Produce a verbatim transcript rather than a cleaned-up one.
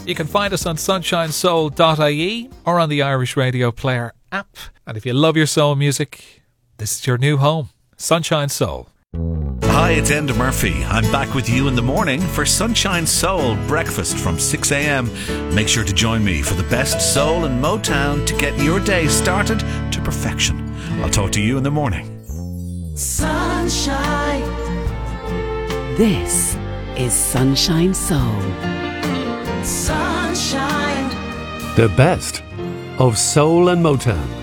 You can find us on sunshine soul dot I E or on the Irish Radio Player app. And if you love your soul music, this is your new home, Sunshine Soul. Hi, it's Enda Murphy. I'm back with you in the morning for Sunshine Soul breakfast from six a.m. Make sure to join me for the best soul and Motown to get your day started to perfection. I'll talk to you in the morning. Sunshine. This is Sunshine Soul. Sunshine. The best of soul and Motown.